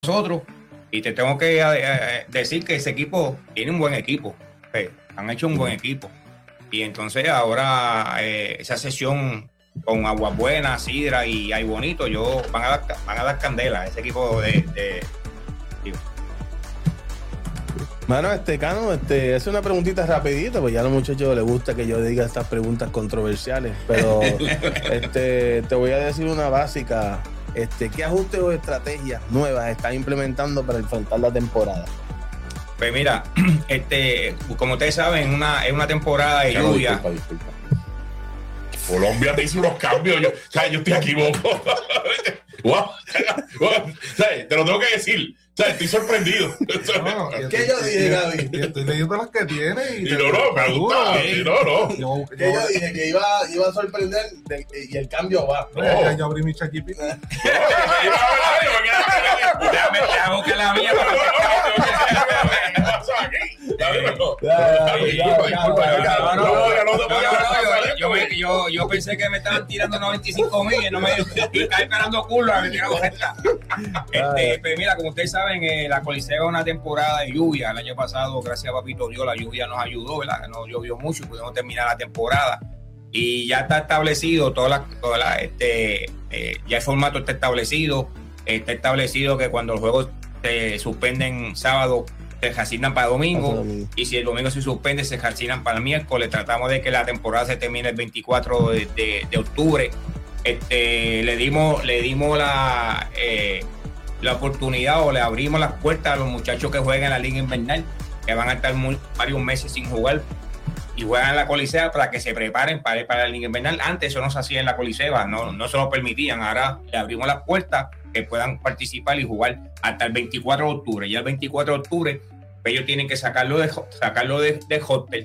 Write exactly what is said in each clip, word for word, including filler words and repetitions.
nosotros y te tengo que eh, decir que ese equipo tiene un buen equipo, eh, han hecho un buen equipo y entonces ahora eh, esa sesión con Aguas Buenas, Sidra y Ay Bonito, yo van a dar, van a dar candela a ese equipo de, de digo. Mano, este Cano, este, es una preguntita rapidita, pues ya a los muchachos les gusta que yo diga estas preguntas controversiales, pero este, te voy a decir una básica. Este, ¿qué ajustes o estrategias nuevas estás implementando para enfrentar la temporada? Pues mira, este, como ustedes saben, una, es una temporada de Claro, lluvia. disculpa, disculpa. Colombia te hizo unos cambios. Yo, o sea, yo estoy equivocado. Wow. Wow. O sea, te lo tengo que decir. O sea, estoy sorprendido. No, ¿Qué yo dije, Gaby? Estoy leyendo las que tiene y, Y no, no, me gusta. Y no, no. Yo, Que yo dije que iba, iba a sorprender de- y el cambio va. no, ya yo abrí mi chaquipi. Déjame, déjame buscar la mía para ¿Qué pasó aquí? Yo, me- yo, yo pensé que me estaban tirando noventa y cinco mil y no me y estaba esperando culo a que tirara esta. Este, pues mira, como ustedes saben, eh, la Coliseo es una temporada de lluvia. El año pasado, gracias a Papito Dios, la lluvia nos ayudó, ¿verdad? No llovió mucho y pudimos terminar la temporada. Y ya está establecido, toda la, toda la, este, eh, ya el formato está establecido. Está establecido que cuando los juegos se suspenden sábado, se asignan para domingo, y si el domingo se suspende, se asignan para el miércoles. Tratamos de que la temporada se termine el veinticuatro de, de, de octubre. Este, le dimos, le dimos la, eh, la oportunidad o le abrimos las puertas a los muchachos que juegan en la Liga Invernal, que van a estar muy, varios meses sin jugar y juegan en la Colisea para que se preparen para ir para la Liga Invernal. Antes eso no se hacía en la Colisea, no, no se lo permitían. Ahora le abrimos las puertas que puedan participar y jugar hasta el veinticuatro de octubre. Y el veinticuatro de octubre ellos tienen que sacarlo de sacarlo de, de hotel.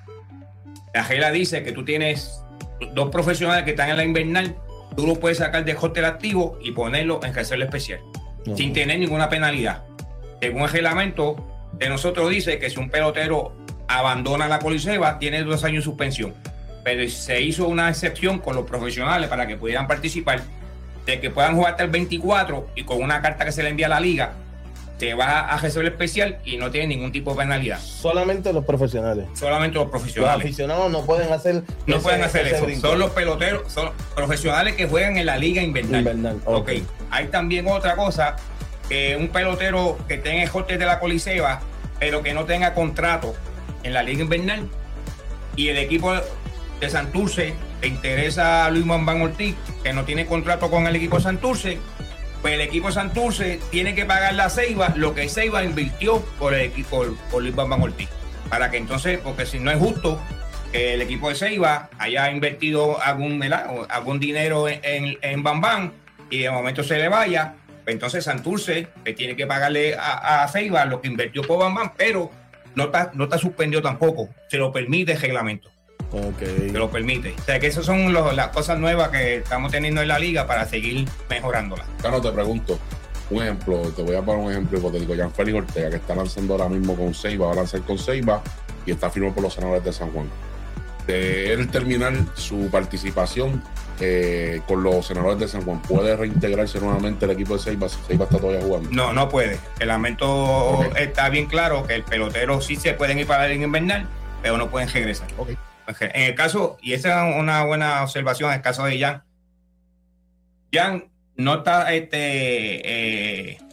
La regla dice que tú tienes dos profesionales que están en la invernal, tú lo puedes sacar de hotel activo y ponerlo en reserva especial, uh-huh, sin tener ninguna penalidad. Según el reglamento de nosotros dice que si un pelotero abandona la Coliseba, tiene dos años de suspensión. Pero se hizo una excepción con los profesionales para que pudieran participar, de que puedan jugar hasta el veinticuatro y con una carta que se le envía a la liga, te vas a reserva especial y no tiene ningún tipo de penalidad. Solamente los profesionales. Solamente los profesionales. Los aficionados no pueden hacer No ese, pueden hacer eso. brinco. Son los peloteros, son profesionales que juegan en la liga invernal. Invernal, ok. okay. Hay también otra cosa, que un pelotero que tenga el hotel de la Coliseba, pero que no tenga contrato en la liga invernal, y el equipo de Santurce le interesa a Luis Bambán Ortiz, que no tiene contrato con el equipo de Santurce, pues el equipo de Santurce tiene que pagar la Ceiba lo que Ceiba invirtió por el equipo, por, por Luis Bambán Ortiz, para que entonces, porque si no es justo que el equipo de Ceiba haya invertido algún, ¿verdad?, algún dinero en, en, en Bambán y de momento se le vaya, pues entonces Santurce le tiene que pagarle a, a Ceiba lo que invirtió por Bambán, pero no está, no está suspendido tampoco, se lo permite el reglamento. Okay. Que lo permite. O sea, que esas son los, las cosas nuevas que estamos teniendo en la liga para seguir mejorándola. Claro, te pregunto, un ejemplo, te voy a poner un ejemplo hipotético. Gianfélix Ortega, que está lanzando ahora mismo con Ceiba, va a lanzar con Ceiba y está firmado por los senadores de San Juan. De él terminar su participación eh, con los senadores de San Juan, ¿puede reintegrarse nuevamente el equipo de Ceiba si Ceiba está todavía jugando? No, no puede. El reglamento okay. Está bien claro que el pelotero sí se pueden ir para la liga invernal, pero no pueden regresar. Okay. En el caso, y esa es una buena observación, en el caso de Jan, Jan no está, este, eh,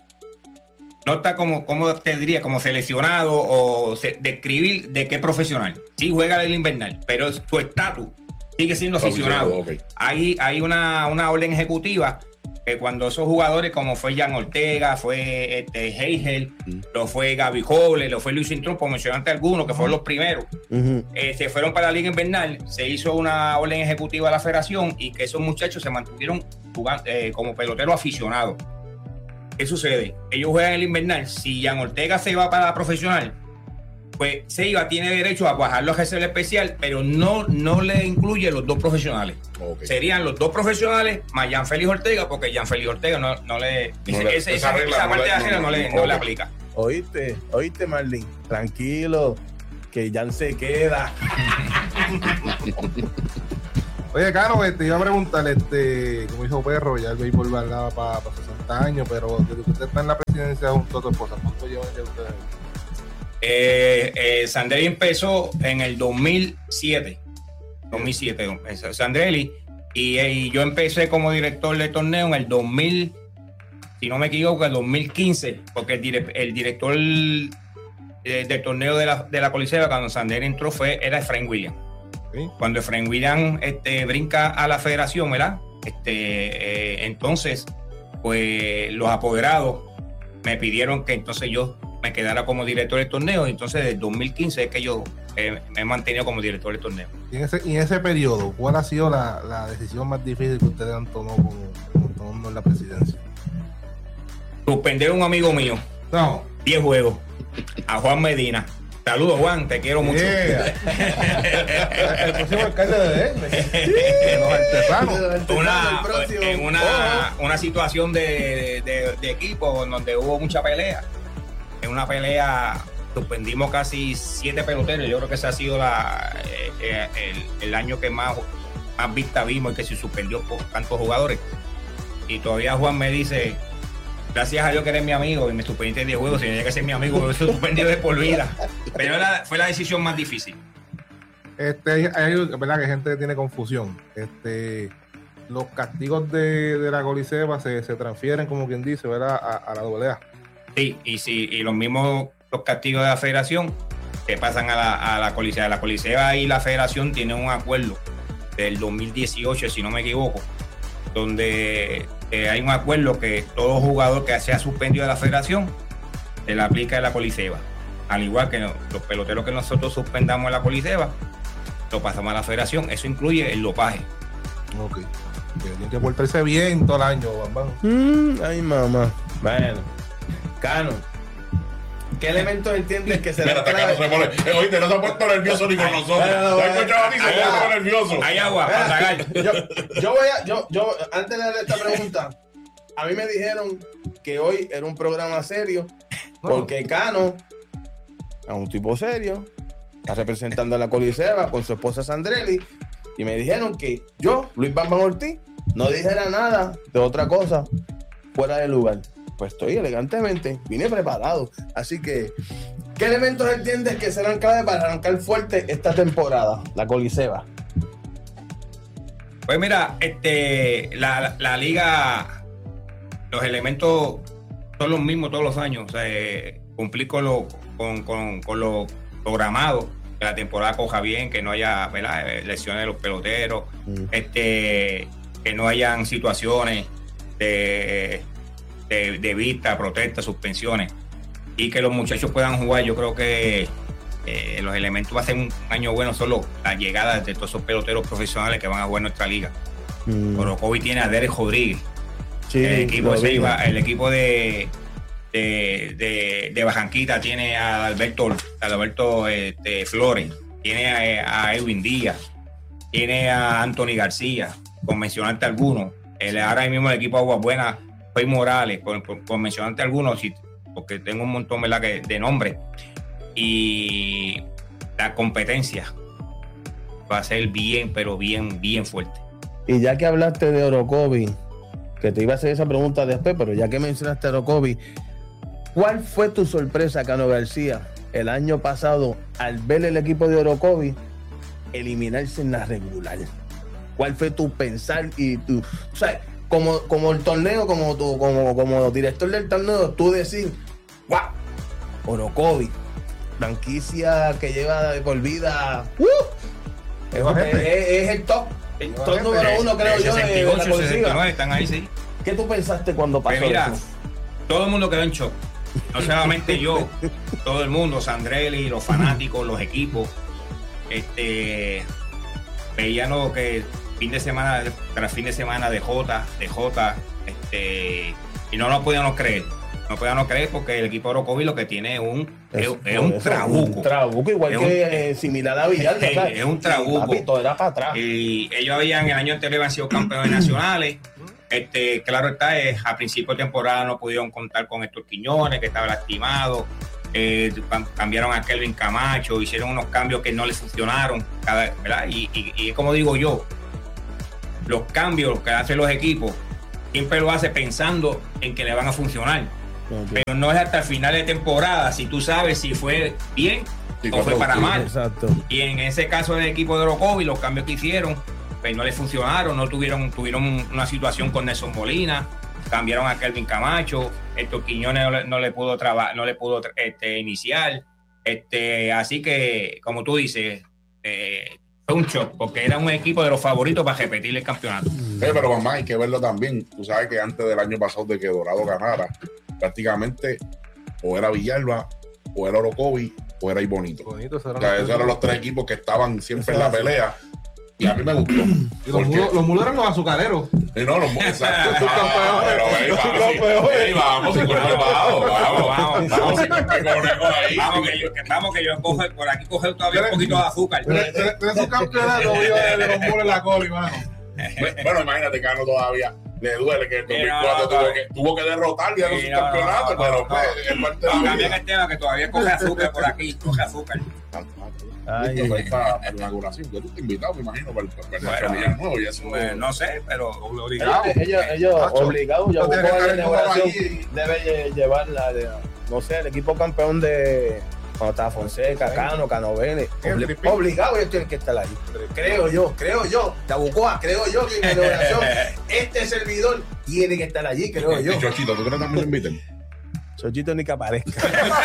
no está como, como te diría, como seleccionado o se, describir de qué profesional. Sí juega el invernal, pero su estatus sigue siendo aficionado. Okay. Hay, hay una, una orden ejecutiva que cuando esos jugadores, como fue Jan Ortega, fue este, Heigel, uh-huh, lo fue Gaby Joble, lo fue Luis Cintrón, por mencionarte algunos, que uh-huh, fueron los primeros, uh-huh, eh, se fueron para la Liga Invernal, se hizo una orden ejecutiva de la federación y que esos muchachos se mantuvieron jugando, eh, como peloteros aficionados. ¿Qué sucede? Ellos juegan en el invernal. Si Jan Ortega se va para la profesional, pues Ceiba tiene derecho a bajarlo a reserva especial, pero no, no le incluye los dos profesionales. Okay. Serían los dos profesionales más Gianfélix Ortega, porque Gianfélix Ortega no, no le... No ese, le esa, esa, regla, esa no parte le, de la regla no, no, le, no, no le aplica. Oíste, oíste, Marlin. Tranquilo, que Jan se queda. Oye, Cano, te este, iba a preguntar, este, como dijo Perro, ya el béisbol va para pa, pa cuarenta años, pero desde que usted está en la presidencia junto a tu esposa, ¿cuánto llevan ya ustedes? Eh, eh, Sandrelli empezó en el dos mil siete. dos mil siete, Sandrelli. Y, y yo empecé como director de torneo en el dos mil, si no me equivoco, el dos mil quince, porque el, dire, el director de, del torneo de la, de la Coliseo, cuando Sandrelli entró, fue, era Efraín Williams. ¿Sí? Cuando Efraín Williams este, brinca a la federación, ¿verdad? Este, eh, entonces, pues los apoderados me pidieron que entonces yo me quedara como director del torneo, y entonces desde dos mil quince es que yo eh, me he mantenido como director del torneo. Y en ese, y en ese periodo, ¿cuál ha sido la, la decisión más difícil que ustedes han tomado como, como tomando en la presidencia? Suspender a un amigo mío. No. diez juegos. A Juan Medina. Saludos, Juan, te quiero mucho. Yeah. El próximo alcalde de él. Los artesanos. Una, en una, una situación de, de, de equipo donde hubo mucha pelea. En una pelea suspendimos casi siete peloteros. Yo creo que ese ha sido la, eh, el, el año que más, más vista vimos y que se suspendió por tantos jugadores. Y todavía Juan me dice, gracias a Dios que eres mi amigo y me suspendiste diez juegos. Si tenía que ser mi amigo, me hubiese suspendido de por vida. Pero la, fue la decisión más difícil. Este, hay, hay verdad que hay gente que tiene confusión. Este, los castigos de, de la Coliseba se, se transfieren, como quien dice, ¿verdad? A, a la doble A. Sí, y sí, y los mismos los castigos de la federación que pasan a la, a la Coliseba. La Coliseba y la federación tienen un acuerdo del dos mil dieciocho, si no me equivoco, donde eh, hay un acuerdo que todo jugador que sea suspendido de la federación se le aplica a la Coliseba. Al igual que no, los peloteros que nosotros suspendamos en la Coliseba, lo pasamos a la federación. Eso incluye el dopaje. Ok. Tienen que portarse bien todo el año, bam, bam. Mm, ay, mamá. Bueno. Cano, ¿qué elementos entiendes que se le trae? Oíste, no se ha puesto nervioso ni con nosotros. No hay escuchado a ti, se puso nervioso. Hay agua para tragar. Yo, yo voy a, yo, yo, antes de darle esta pregunta, a mí me dijeron que hoy era un programa serio, porque Cano es un tipo serio, está representando a la Coliseba con su esposa Sandrelli, y me dijeron que yo, Luis Bambam Ortiz, no dijera nada de otra cosa fuera del lugar. Pues estoy elegantemente, vine preparado. Así que, ¿qué elementos entiendes que serán clave para arrancar fuerte esta temporada, la Coliseba? Pues mira, este, la, la, la liga, los elementos son los mismos todos los años. O sea, eh, cumplir con lo, con, con, con lo programado, que la temporada coja bien, que no haya, ¿verdad?, lesiones de los peloteros, mm. este, que no hayan situaciones de De, de vista, protestas, suspensiones, y que los muchachos puedan jugar. Yo creo que eh, los elementos va a ser un año bueno, solo la llegada de todos esos peloteros profesionales que van a jugar en nuestra liga. Mm. Orocovi tiene a Derek Rodríguez, sí, el equipo, de Iba, el equipo de, de, de, de Bajanquita tiene a Alberto, a Alberto este, Flores, tiene a, a Edwin Díaz, tiene a Anthony García, con mencionarte algunos. El, ahora mismo el equipo de Aguas Buenas, Pey Morales, por, por, por mencionarte algunos, porque tengo un montón, ¿verdad?, que, de nombres. Y la competencia va a ser bien, pero bien, bien fuerte. Y ya que hablaste de Orocovi, que te iba a hacer esa pregunta después, pero ya que mencionaste a Orocovi, ¿cuál fue tu sorpresa, Cano García, el año pasado al ver el equipo de Orocovi eliminarse en la regular? ¿Cuál fue tu pensar y tu... O sea, Como, como el torneo, como tu, como, como director del torneo, tú decís, wow, Orocovi, franquicia que lleva de por vida, uh, es, es, es el top, el top número uno, creo yo, de la Coliseba. Están ahí, sí. ¿Qué tú pensaste cuando pasó pues mira, eso? Todo el mundo quedó en shock. No solamente yo, todo el mundo, Sandrelli, los fanáticos, los equipos, este, veían lo que fin de semana tras fin de semana de Jota, de Jota, este, y no lo podíamos creer. No podíamos creer porque el equipo de Orocovi lo que tiene es un, es, es, es un trabuco. Un trabuco, igual es que un, eh, similar a Villalba. Es, es, es un trabuco. Papi, todo era para atrás. Y ellos habían, el año anterior habían sido campeones nacionales. Este, claro está, es, a principio de temporada no pudieron contar con Héctor Quiñones, que estaba lastimado. Eh, cambiaron a Kelvin Camacho, hicieron unos cambios que no les funcionaron, cada, ¿verdad? Y, y, y como digo yo, los cambios que hacen los equipos siempre lo hace pensando en que le van a funcionar. Okay. Pero no es hasta el final de temporada si tú sabes si fue bien Sí, o fue para mal. Exacto. Y en ese caso del equipo de Orocovi, los cambios que hicieron, pues no les funcionaron, no tuvieron, tuvieron una situación con Nelson Molina, cambiaron a Kelvin Camacho, Héctor Quiñones no le, no le pudo trabajar, no le pudo este, iniciar. Este, así que, como tú dices, eh, fue un shock, porque era un equipo de los favoritos para repetir el campeonato. Sí, pero mamá, hay que verlo también. Tú sabes que antes del año pasado de que Dorado ganara, prácticamente o era Villalba, o era Orocovi, o era Ibonito. Bonito, O sea, esos eran los tres equipos que estaban siempre en la pelea. Y a mí me gustó. Y los Porque- mulos, los mulos eran los azucareros. Sí, no, los mu- exacto. Los campeones. Pero, ey, Los vamos, sí, campeones. ey, vamos, sí, vamos, vamos, vamos, Vamos, vamos, sí, con conejo ahí. Vamos que yo, que, vamos que yo coge, por aquí coge todavía un poquito de azúcar. Tienes un campeonato vivo de, de los mulos en la cola, mano. Bueno, imagínate, Cano todavía le duele que el dos mil cuatro no, no, tuvo, no. que, tuvo que derrotar y ganó Sí, su no, campeonato, no, no, pero no, pues, no. es parte de No, la cambia vida. el tema que todavía coge azúcar por aquí, coge azúcar. Ay, Listo, ahí para la inauguración. Yo tú te invitado, me imagino, para el, para el Bueno, Nacional nuevo y eso. Pues, no sé, pero Doble Ellos, obligado. ellos, ellos Macho, obligados, yo no tiene busco que la estar el inauguración, allí. debe lle- llevarla, de, no sé, el equipo campeón de cuando estaba Fonseca, Sí. Cano, Canovene, El obli- tripín. obligado ellos tienen que estar ahí. Creo yo, creo yo, Tabucoa, creo yo que en la inauguración este servidor tiene que estar allí, creo yo. Y Chochito, ¿tú crees que también lo inviten? Sochito ni que aparezca.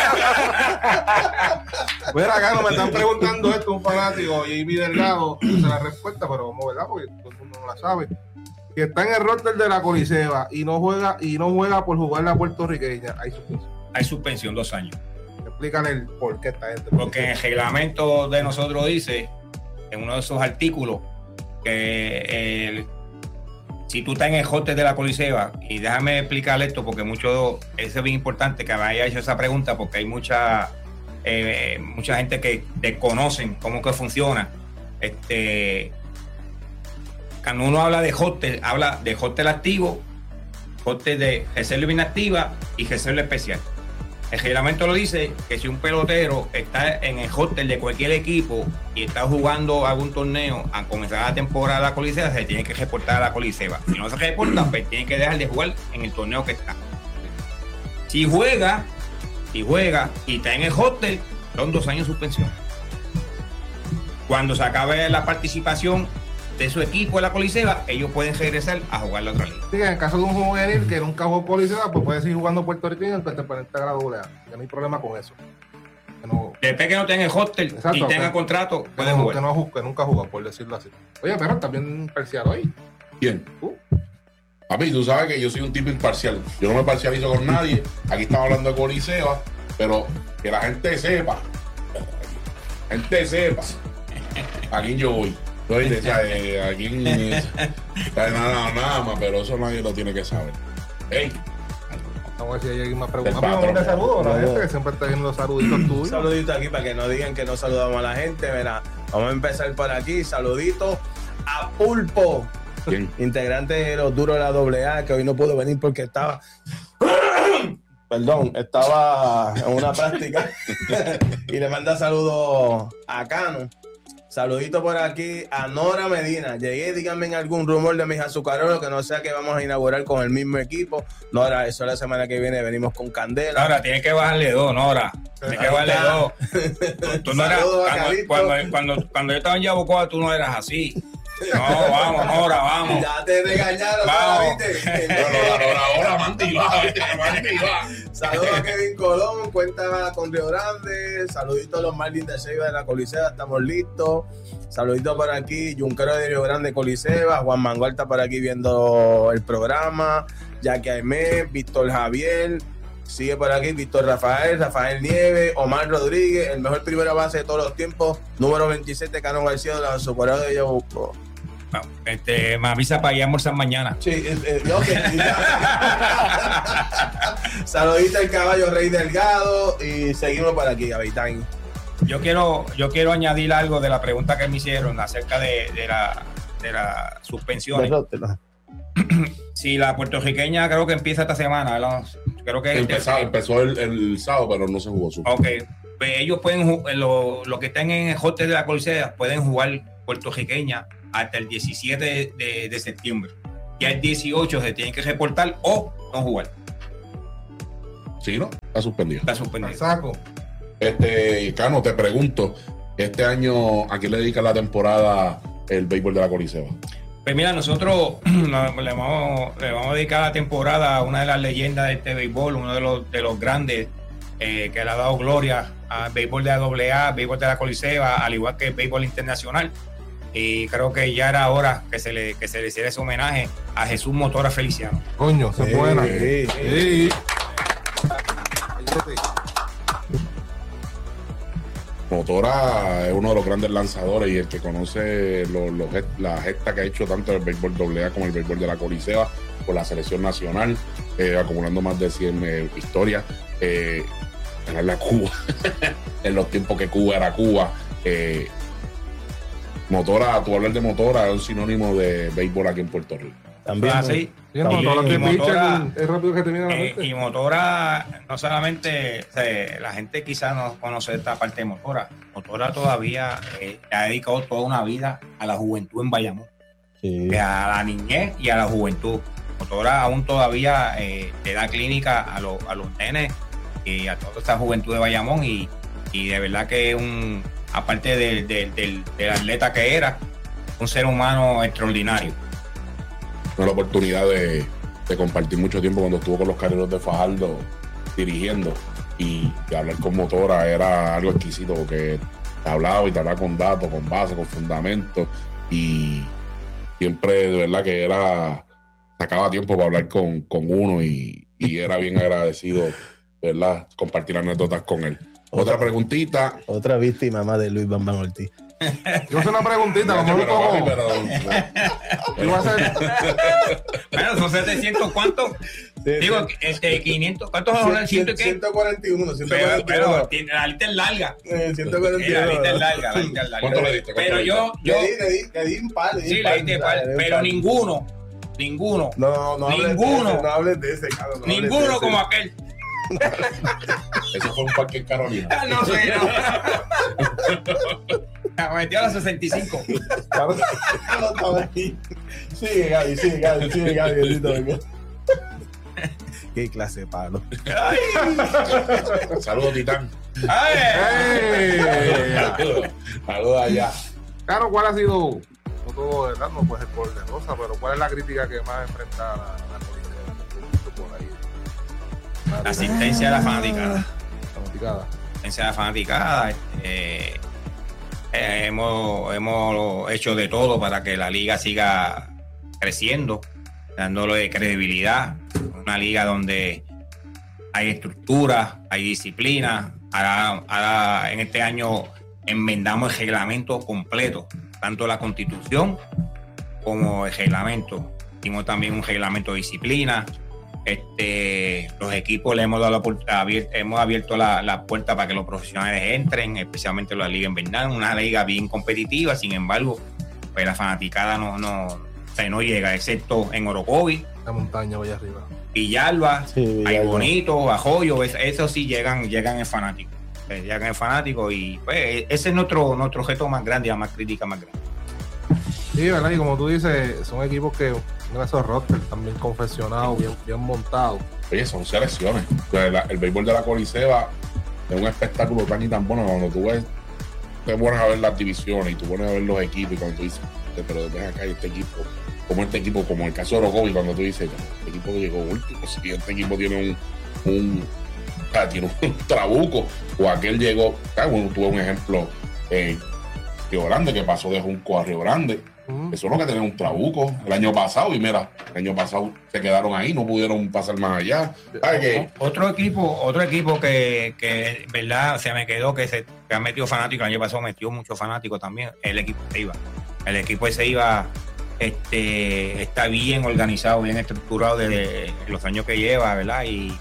Mira, acá no me están preguntando esto, un fanático, J B Delgado, no sé la respuesta, pero vamos, ¿verdad? Porque todo el mundo no la sabe. Que está en el roster de la Coliseba y no juega y no juega por jugar la puertorriqueña. Hay suspensión. hay suspensión dos años. Explícale el por qué esta gente. Porque en el reglamento de nosotros dice, en uno de esos artículos, que el- si tú estás en el hotel de la Coliseba, y déjame explicarle esto porque mucho, eso es bien importante que me haya hecho esa pregunta, porque hay mucha, eh, mucha gente que desconocen cómo que funciona. Este, cuando uno habla de hotel, habla de hotel activo, hotel de reserva inactiva y reserva especial. El reglamento lo dice que si un pelotero está en el hotel de cualquier equipo y está jugando algún torneo a comenzar la temporada de la Coliseba, se tiene que reportar a la Coliseba. Si no se reporta, pues tiene que dejar de jugar en el torneo que está. Si juega, si juega y está en el hotel, son dos años de suspensión. Cuando se acabe la participación de su equipo en la Coliseba, ellos pueden regresar a jugar la otra liga. Sí, en el caso de un juvenil que nunca jugó Coliseba, pues puede seguir jugando puertorriqueño aunque te ponga a la doble A. Ya no hay problema con eso. Que no, Después que no tenga el hostel Exacto, y tenga que- contrato, que puede no, jugar. que no jugó- que nunca jugó, por decirlo así. Oye, pero también parcial hoy. ¿Quién? ¿Tú? Papi, tú sabes que yo soy un tipo imparcial. Yo no me parcializo con nadie. Aquí estamos hablando de Coliseba, pero que la gente sepa. La gente sepa a quién yo voy. Oye, o sea, eh, a quién. eh, o sea, nada, nada más, pero eso nadie lo tiene que saber. Ey, Vamos a ver si hay alguien más El preguntas. patrón. Vamos a mandar saludos a la No. gente que siempre está viendo los saluditos Un tuyos. saludito aquí para que no digan que no saludamos a la gente. Mira, vamos a empezar por aquí. Saludito a Pulpo, ¿quién? integrante de los duros de la doble A, que hoy no pudo venir porque estaba. Perdón, estaba en una práctica. Y le manda saludos a Cano. Saludito por aquí a Nora Medina. Llegué, díganme en algún rumor de mis azucareros que no sea que vamos a inaugurar con el mismo equipo. Nora, eso la semana que viene venimos con Candela. Ahora tienes que bajarle dos, Nora. Tienes que Ahí bajarle está. dos. Tú, tú no eras, Saludos a cuando, Calixto. cuando, cuando, cuando yo estaba en Yabucoa, tú no eras así. No, vamos, Nora, vamos. Ya te regañaron, Vamos. ¿viste? Bueno, ahora, ahora, Manti va, ¿viste? Manti va. Saludos a Kevin Colón, cuenta con Río Grande. Saluditos a los Marlins de Ceiba de la Coliseba, estamos listos. Saluditos por aquí, Junquero de Río Grande, Coliseba. Juan Mangual está por aquí viendo el programa. Jackie Aimé, Víctor Javier. Sigue por aquí Víctor Rafael, Rafael Nieves, Omar Rodríguez, el mejor primera base de todos los tiempos, número veintisiete, Cano García de la Socorrado de Yabucoa. No, este, me avisa para ir a almorzar mañana. Sí, eh, eh, ok. Saludita al caballo Rey Delgado y seguimos por aquí, Gavitain. Yo quiero, yo quiero añadir algo de la pregunta que me hicieron acerca de, de la de las suspensiones. Si la puertorriqueña creo que empieza esta semana, ¿verdad? Creo que Empezó, empezó el, el sábado, pero no se jugó su. Ok, pues ellos pueden jugar, los lo que están en el hotel de la Colisea pueden jugar puertorriqueña hasta el diecisiete de, de septiembre. ya el dieciocho se tienen que reportar o no jugar. Sí, ¿no? Está suspendido. Está suspendido. Saco. Este, Cano, te pregunto, este año, ¿a quién le dedica la temporada el béisbol de la Coliseo? Pues mira, nosotros no, le, vamos, le vamos a dedicar la temporada a una de las leyendas de este béisbol, uno de los, de los grandes eh, que le ha dado gloria al béisbol de la doble A, béisbol de la Coliseo, al igual que el béisbol internacional. Y creo que ya era hora que se le, que se le hiciera ese homenaje a Jesús Motora Feliciano. Coño, se Sí, buena. sí, Sí. Motora es uno de los grandes lanzadores y el que conoce los, los, la gesta que ha hecho tanto el béisbol doble A como el béisbol de la Coliseo por la selección nacional, eh, acumulando más de cien eh, historias, eh, ganarle a Cuba en los tiempos que Cuba era Cuba. Eh, Motora, tú hablar de Motora es un sinónimo de béisbol aquí en Puerto Rico. También. Ah, sí. Sí, no, Y- todo lo y que Motora- pitcher es rápido que te viene a la Eh, mente. y Motora, no solamente, o sea, la gente quizás no conoce esta parte de Motora. Motora todavía eh, ha dedicado toda una vida a la juventud en Bayamón, Sí. eh, a la niñez y a la juventud. Motora aún todavía eh, le da clínica a, los a los nenes y a toda esta juventud de Bayamón y, y de verdad que es un, aparte del, del, del, del atleta que era, un ser humano extraordinario. Tuve la oportunidad de, de compartir mucho tiempo cuando estuvo con los Carneros de Fajardo dirigiendo y, y hablar con Motora era algo exquisito porque te hablaba y te hablaba con datos, con base, con fundamentos y siempre de verdad que era sacaba tiempo para hablar con, con uno y, y era bien agradecido, ¿verdad? Compartir anécdotas con él. Otra preguntita. Otra víctima más de Luis Bambán Ortiz. Yo hacer una preguntita, a lo mejor Pero, papi, como. pero- Iba a ser. Bueno, son setecientos, ¿cuántos? Digo, este, quinientos, ¿cuántos vamos a hablar? ¿Ciento y qué? ciento cuarenta y uno, Pero, pero tiene- la lista es larga. Eh, ciento Eh, cuarenta y uno. La lista es larga, la lista es larga. ¿Cuánto le diste? ¿Cuánto Pero le yo, Le yo, di, le di, le di un par, le di sí, un la par, diste le par, di un pero par. ninguno, ninguno, No, no hables ninguno. de ese, no hables de ese, cabrón, no hables de ninguno ese. como aquel. Eso fue un parque en Carolina. Ah, no sé, no. Me metió a los sesenta y cinco. Cabrón, no estaba ahí. Sigue, Gaby, sigue, Gaby, sigue, Gaby, bendito, venga. Qué clase de palo. Saludos, Titán. Ay, ¡Ey! Saludos allá. Claro, ¿cuál ha sido? No todo, ¿verdad? No puede ser por de rosa, pero ¿cuál es la crítica que más enfrenta a la, a la Coliseo? Por ahí. La asistencia de la fanaticada. Fanaticada. Asistencia de la fanaticada. Este, eh, hemos, hemos hecho de todo para que la liga siga creciendo, dándole credibilidad. Una liga donde hay estructura, hay disciplina. Ahora, ahora en este año enmendamos el reglamento completo, tanto la constitución como el reglamento. Hicimos también un reglamento de disciplina. Este, los equipos le hemos dado la puerta abierta, hemos abierto la, la puerta para que los profesionales entren, especialmente la liga invernal, una liga bien competitiva. Sin embargo, pues la fanaticada no, no, o sea, no llega, excepto en Orocovi, La montaña vaya arriba. Villalba, Sí, hay Villalba. Bonito, Bajoyo, es- eso sí llegan, llegan en fanático, eh, llegan en fanático y pues ese es nuestro, nuestro objeto más grande y la más crítica más grande. Sí, ¿verdad? Y como tú dices, son equipos que tienen esos rosters también confeccionados, bien, bien montados. Oye, son selecciones. O sea, la- el béisbol de la Coliseo es un espectáculo tan y tan bueno cuando tú ves, te pones a ver las divisiones y tú pones a ver los equipos y cuando tú dices, pero ven acá y este equipo, como este equipo, como el caso de Orocovi, cuando tú dices, este equipo llegó último, si este equipo tiene un, un, o sea, tiene un trabuco, o aquel llegó, claro, bueno, tuve un ejemplo, eh, Río Grande, que pasó de Junco a Río Grande. Mm. Eso es lo que tenía un trabuco el año pasado, y mira, el año pasado se quedaron ahí, no pudieron pasar más allá. ¿Sabes qué? Otro equipo, otro equipo que, que verdad se me quedó que se que ha metido fanático, el año pasado metió muchos fanáticos también, el equipo se iba. El equipo se iba, este, está bien organizado, bien estructurado desde los años que lleva, ¿verdad? Y,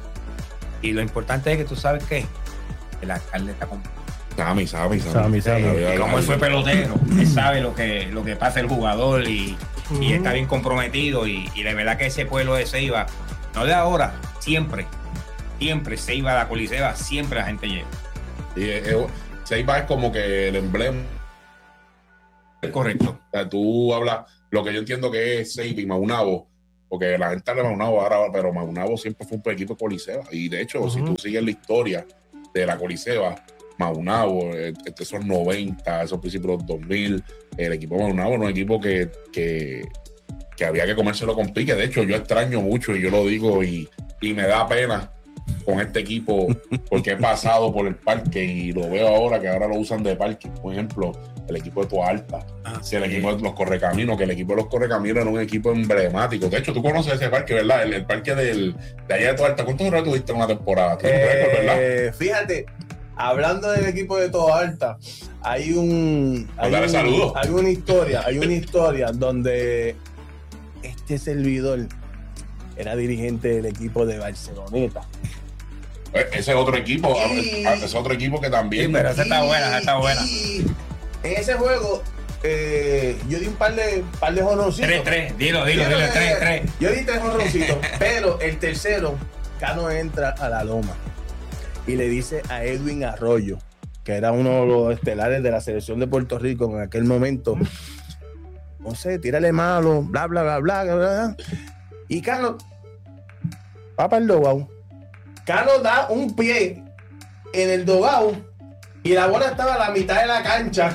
y lo importante es que tú sabes que el alcalde está con Sami, Sami, Sami, Sami. y como él fue pelotero, él sabe lo que, lo que pasa el jugador y, y está bien comprometido y, y de verdad que ese pueblo de Ceiba, no de ahora, siempre, siempre Ceiba, la Coliseo, siempre la gente llega. Y, eh, eh, Ceiba es como que el emblema. Es correcto. O sea, tú hablas, lo que yo entiendo que es Seiba y Maunabo, porque la gente habla de Maunabo ahora, pero Maunabo siempre fue un equipo de Coliseba. Y de hecho, uh-huh. si tú sigues la historia de la Coliseba, Maunabo, este, esos noventa, esos principios de los dos mil, el equipo de Maunabo era un equipo que, que, que había que comérselo con pique. De hecho, yo extraño mucho y yo lo digo y, y me da pena con este equipo porque he pasado por el parque y lo veo ahora que ahora lo usan de parque. Por ejemplo, el equipo de Toa Alta, ah, sí. el equipo de los Correcaminos, que el equipo de los Correcaminos era un equipo emblemático. De hecho, tú conoces ese parque, ¿verdad? El, el parque del, de allá de Toa Alta. ¿Cuántos horas tuviste en una temporada? ¿Tú eh, récord, ¿verdad? Fíjate, hablando del equipo de Toa Alta, hay un... Hay, un, saludos. hay una historia, hay una historia donde este servidor era dirigente del equipo de Barceloneta. Ese es otro equipo, y, ese es otro equipo que también. Sí, pero esa está buena, esa está buena. En ese juego, eh, yo di un par de, par de jonroncitos. Tres, tres, dilo, dilo, dilo, dilo tres, tres. Yo di tres jonroncitos, pero el tercero, Cano entra a la loma y le dice a Edwin Arroyo, que era uno de los estelares de la selección de Puerto Rico en aquel momento, no sé, tírale malo, bla, bla, bla, bla, bla, bla. Y Cano va para el dogao. Cano da un pie en el dogao y la bola estaba a la mitad de la cancha.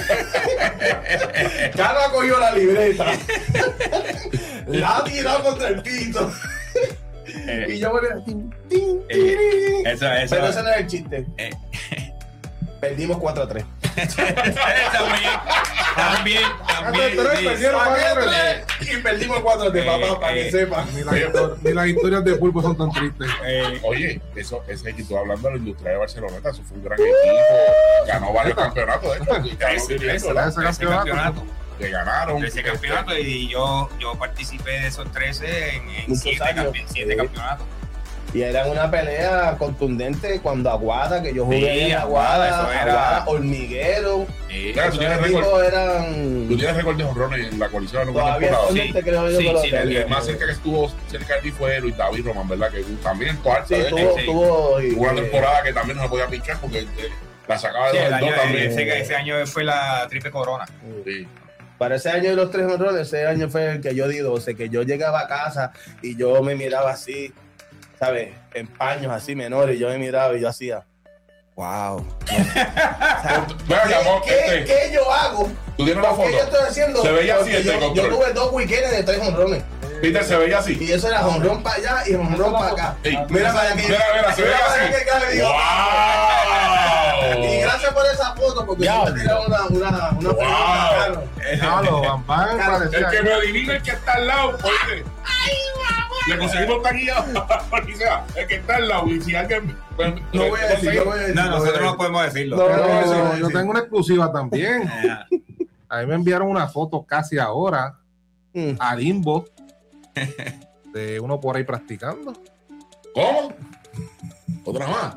Cano cogió la libreta, la tiró contra el pito. Eh, y yo volví a tin, tin, eh, eso, eso, pero ese no es el chiste. Eh. Perdimos cuatro a tres. También, también. Y perdimos cuatro a tres, papá, para que sepan. Ni, la, ni las historias de Pulpo son tan tristes. Eh, oye, eso, ese equipo, hablando de la industria de Barceloneta, eso fue un gran equipo. Ganó varios campeonatos, de hecho. Ese, ese, ese campeonato. Que ganaron ese campeonato y yo, yo participé de esos trece en, en siete, campe, siete sí. campeonatos. Y era una pelea contundente cuando Aguada, que yo jugué sí, en Aguada, eso era Aguada, Hormiguero. Sí. Claro, tú tienes récord, eran... tú tienes récord de jonrones en la Coliseo. No todavía sí, creo yo sí, sí, el, el más cerca que estuvo cerca de ti fue Luis David Román, ¿verdad? Que también cuarta, sí, tuvo, sí. tuvo y, una temporada que también no se podía pinchar porque la sacaba de sí, los dos también. Ese, ese año fue la triple corona. Sí. Para ese año de los tres honrones, ese año fue el que yo di doce, que yo llegaba a casa y yo me miraba así, ¿sabes? En paños así menores, y yo me miraba y yo hacía, wow. O sea, ¿qué, ¿qué, ¿Qué yo hago? ¿Tú tienes una foto? ¿Qué yo estoy haciendo? Se veía así este yo, yo tuve dos weekends de tres honrones. Peter, se veía así. Y eso era honrón para allá y honrón para acá. Sí. Mira para allá. Mira, mira, se veía así. ¡Wow! Y gracias por esa foto, porque yo me tiré una, una, una wow. Claro, el que me adivina el que está al lado, oye. Le conseguimos taquilla a Colisea, el que está al lado. Y si alguien. Pues, no voy a decir, yo voy a decir. No, nosotros no podemos decirlo. No, no, no, yo tengo una exclusiva también. A mí me enviaron una foto casi ahora mm. al inbox de uno por ahí practicando. ¿Cómo? ¿Otra más?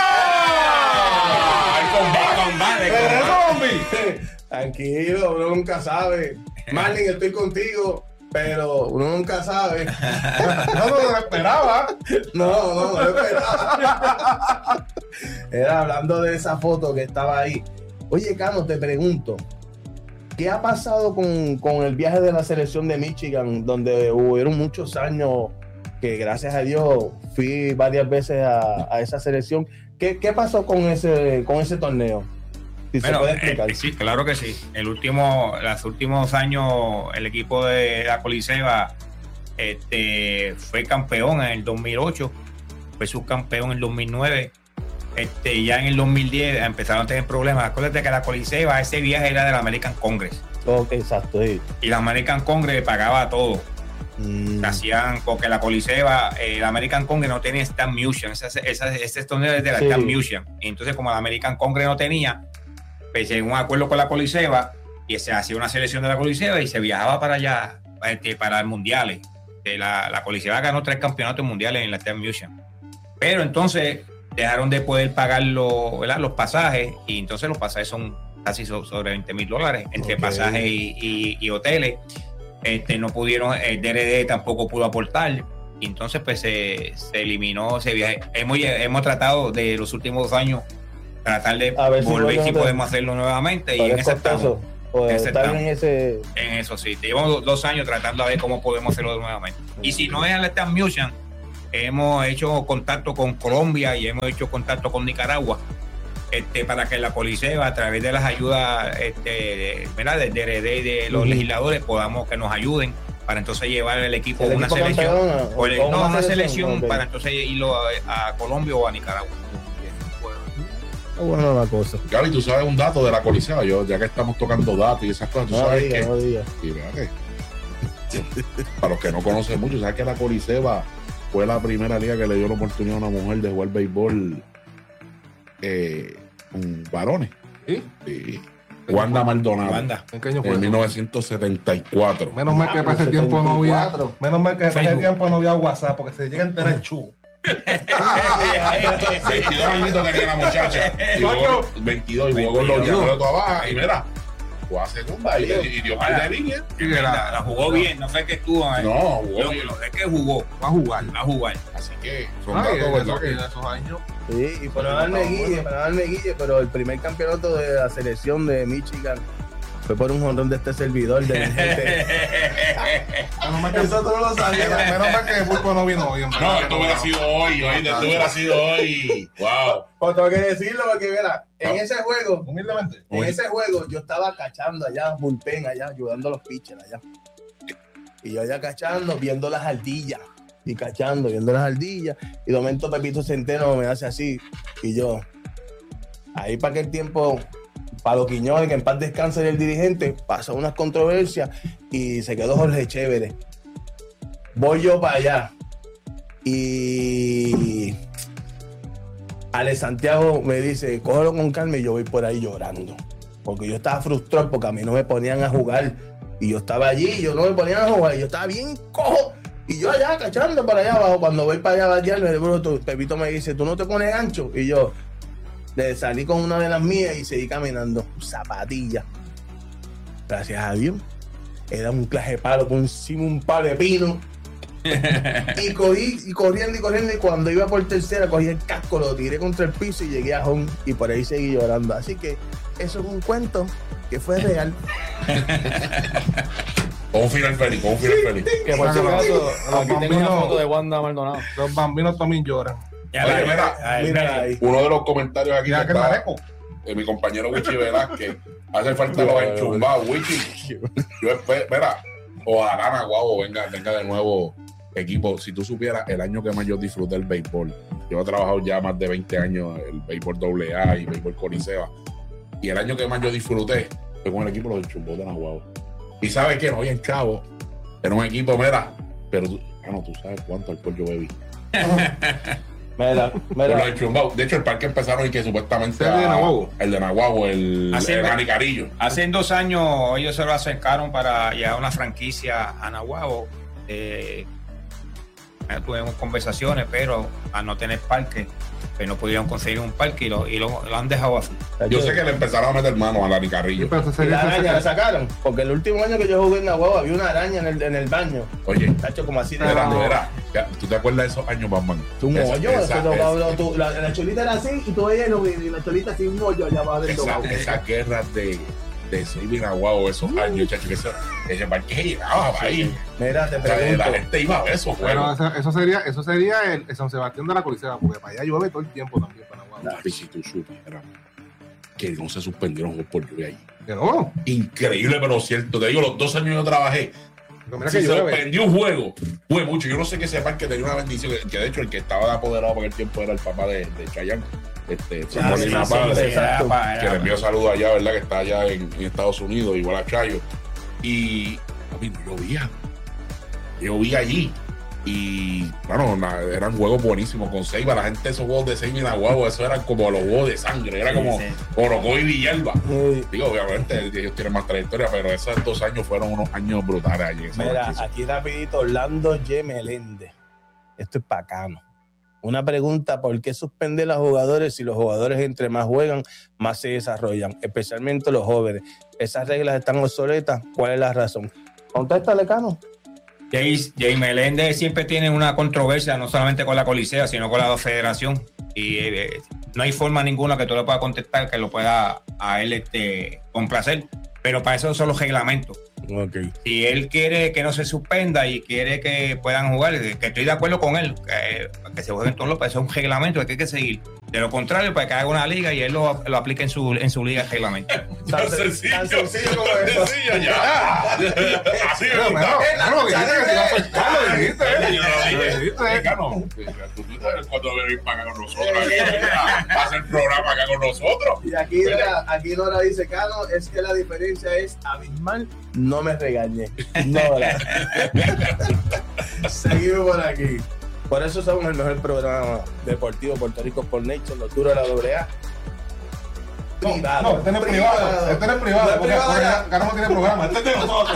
¡Ah! ¡El combate! Tranquilo, uno nunca sabe. Marlin, estoy contigo, pero uno nunca sabe. No, no, no lo esperaba. No, no, no lo esperaba. Era hablando de esa foto que estaba ahí. Oye, Cano, te pregunto, ¿qué ha pasado con, con el viaje de la selección de Michigan, donde hubieron muchos años que, gracias a Dios, fui varias veces a, a esa selección? ¿Qué, qué pasó con ese, con ese torneo? Si bueno, se puede explicar. Eh, sí, claro que sí. El último, los últimos años, el equipo de la Coliseba este, fue campeón en el dos mil ocho, fue subcampeón en el dos mil nueve. Este, ya en el dos mil diez empezaron a tener problemas. Acuérdate que la Coliseba, ese viaje era del American Congress. Oh, exacto, sí. Y la American Congress pagaba todo. Mm. Hacían, porque la Coliseba, eh, el American Congress no tenía Stamp Museum. Ese, ese, ese torneo es de la sí. Stamp Museum. Y entonces, como la American Congress no tenía, pues en un acuerdo con la Coliseba, y se hacía una selección de la Coliseba y se viajaba para allá, este, para mundiales. La, la Coliseba ganó tres campeonatos mundiales en la Stamp Museum. Pero entonces dejaron de poder pagar los, ¿verdad? los pasajes, y entonces los pasajes son casi so, sobre veinte mil dólares entre okay. pasajes y, y, y hoteles. Este, no pudieron, el D R D tampoco pudo aportar, y entonces pues se, se eliminó ese viaje. Hemos, hemos tratado de los últimos dos años tratar de volver si, si podemos hacerlo nuevamente, y en ese estamos. O Ese está estamos. bien ese. En eso sí, llevamos dos años tratando a ver cómo podemos hacerlo nuevamente. Y si no es al Stan Music, hemos hecho contacto con Colombia y hemos hecho contacto con Nicaragua, este, para que la Coliseo, a través de las ayudas este, ¿verdad? de, de, de, de los uh-huh. legisladores, podamos que nos ayuden para entonces llevar el equipo a una equipo selección. Campeona, o el, no, una, una selección, selección okay. para entonces irlo a, a Colombia o a Nicaragua. Bueno, la cosa. Gaby, tú sabes un dato de la Coliseo, yo, ya que estamos tocando datos y esas cosas, tú no sabes diga, que. No diga. Y vea que para los que no conocen mucho, sabes que la Coliseo fue la primera liga que le dio la oportunidad a una mujer de jugar béisbol eh, con varones. ¿Sí? Sí. Wanda Maldonado. Wanda. ¿En qué año fue? En mil novecientos setenta y cuatro. Menos mal que para ese tiempo no había. Menos mal que para ese tiempo no había WhatsApp, porque se llega a enterar el chubo. veintidós añitos tenía la muchacha. Y jugó, veintidós y jugó con los llanos de toda baja. Y mira, fue a segunda y, y dio par de líneas. La, la jugó bien, no fue que estuvo ahí. No, jugó bien. Es que jugó. Va a jugar. Va a jugar. Así que son Ay, datos, en, ¿verdad? en esos años. Sí, y para darme guille, para darme guille, pero el primer campeonato de la selección de Michigan fue por un jonrón de este servidor de gente. Menos mal que eso tú no lo sabías. Menos mal que el Pulpo no vino hoy. No, esto hubiera sido hoy, hoy, esto hubiera sido hoy. Wow. Pues tengo que decirlo porque, mira, en ese juego, humildemente, en ese juego yo estaba cachando allá, bullpen allá, ayudando a los pitchers allá. Y yo allá cachando, viendo las ardillas. Y cachando, viendo las ardillas. Y de momento Pepito Centeno me hace así. Y yo, ahí para aquel tiempo, Palo Quiñones, que en paz descanse el dirigente, pasó unas controversias y se quedó Jorge Chévere. Voy yo para allá. Y Ale Santiago me dice, cógelo con calma, y yo voy por ahí llorando. Porque yo estaba frustrado porque a mí no me ponían a jugar. Y yo estaba allí y yo no me ponían a jugar. Y yo estaba bien cojo. Y yo allá cachando para allá abajo. Cuando voy para allá a batearme, Pepito me dice, ¿tú no te pones ancho? Y yo le salí con una de las mías y seguí caminando. Zapatilla. Gracias a Dios. Era un clase de palo por encima un palo de pino. Y cogí, y corriendo y corriendo. Y cuando iba por tercera, cogí el casco, lo tiré contra el piso y llegué a home. Y por ahí seguí llorando. Así que eso es un cuento que fue real. Con un final feliz, con un final feliz. Que por si acaso, los aquí tengo una bambinos- foto de Wanda Maldonado. Los bambinos también lloran. Ya Oye, la- mira, ay, Mira mira. ahí. Uno de los comentarios aquí Ya que que está, mareco. eh, mi compañero Wichi Velázquez, hace falta los enchumbados. Wichi, yo espero, mira, ojalá Naguabo venga, venga de nuevo equipo. Si tú supieras el año que más yo disfruté el béisbol, yo he trabajado ya más de veinte años el béisbol doble A y béisbol Coliseo, y el año que más yo disfruté fue con el equipo de los enchumbados de Naguabo. Y sabes que no, oye, en Chavo, era un equipo, mira, pero tú, ah, no, tú sabes cuánto alcohol yo bebí. Mira, Con los mira. enchumbados. De hecho, el parque empezaron y que supuestamente. ¿El de a- Naguabo? El de Naguabo, el, Así el es. Manicarillo. Hace dos años ellos se lo acercaron para llevar una franquicia a Nahuabo. Eh, ya tuvimos conversaciones, pero al no tener parque, pues no pudieron conseguir un parque y lo, y lo, lo han dejado así. Yo sé que le empezaron a meter manos a la Sí, Manicarillo. pero eso Y sería la araña la ese- sacaron. Porque el último año que yo jugué en la guagua había una araña en el, en el baño. Oye, Tacho, como así de mira, grande. mira, ya, ¿tú te acuerdas de esos años, Batman? Tú un Esa- hoyo, esa- eso no, esa- no, tú- la, la cholita era así y tú veías lo- y la cholita así un hoyo allá abajo del Esa, tobogán. esas guerras de, de Seiba y Naguabo, esos años, chacho, que ese, ese parque se llenaba ahí. Mira, te O sea, pregunto. la gente iba a ver esos Bueno, juegos. eso, eso sería, eso sería el, el San Sebastián de la Coliseo, porque para allá llueve todo el tiempo también para Naguabo. Papi, si tú supieras que no se suspendieron juegos por lluvia ahí. Que no, Increíble, pero cierto. Te digo, los dos años yo trabajé. pero mira Si que se llueve. suspendió un juego, fue mucho. Yo no sé que ese parque tenía una bendición. Que, que de hecho el que estaba de apoderado por el tiempo era el papá de, de Chayanne, este, Ah, Molina sí, sí, Padre, sí, exacto. que le envió saludos allá, ¿verdad? Que está allá en, en Estados Unidos, igual a Chayo. Y a mí no llovía. Llovía allí. Y bueno, na- eran juegos buenísimos con Seiba. La gente, esos juegos de Seiba y Naguabo, eso eran como los juegos de sangre. Era como Sí, Orocó y Villalba. Sí. Digo, obviamente ellos tienen más trayectoria, pero esos dos años fueron unos años brutales allí. en esa Mira, franquicia. aquí rapidito, Orlando G. Meléndez. Esto es bacano. Una pregunta, ¿por qué suspender a los jugadores si los jugadores entre más juegan, más se desarrollan? Especialmente los jóvenes. ¿Esas reglas están obsoletas? ¿Cuál es la razón? Contéstale, Cano. Jay, Jay Meléndez siempre tiene una controversia, no solamente con la Colisea, sino con la federación. Y eh, no hay forma ninguna que tú le puedas contestar que lo pueda a él este, complacer. pero para eso son los reglamentos. Okay. Si él quiere que no se suspenda y quiere que puedan jugar, que estoy de acuerdo con él, que, que se jueguen todos los países, es un reglamento que hay que seguir. De lo contrario, para que haga una liga y él lo, lo aplique en su, en su liga el reglamento. Tan sencillo, tan sencillo como tan eso. sencillo ya. Así Pero, es. bueno, claro, lo que dijiste, que si no fue Carlos, lo dijiste. Yo lo dije. Lo dijiste. Cano, tú sabes cuando venir para acá con nosotros, a hacer programa acá con nosotros. Y aquí Nora, aquí Nora dice, Cano, es que la diferencia es abismal. No me regañe. Nora. Seguimos por aquí. Por eso somos el mejor programa deportivo Puerto Rico por Nature, los duros de la doble A. No, no, este no es privado. Este no es privado. No es Porque privado, ya. Carlos no tiene programa. Este es de nosotros.